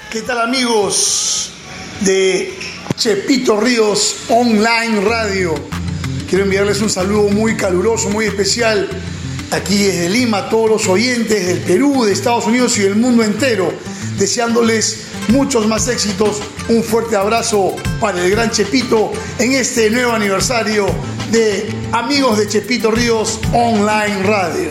¿Qué tal, amigos de Chepito Ríos Online Radio? Quiero enviarles un saludo muy caluroso, muy especial aquí desde Lima a todos los oyentes del Perú, de Estados Unidos y del mundo entero, deseándoles muchos más éxitos. Un fuerte abrazo para el gran Chepito en este nuevo aniversario de Amigos de Chepito Ríos Online Radio.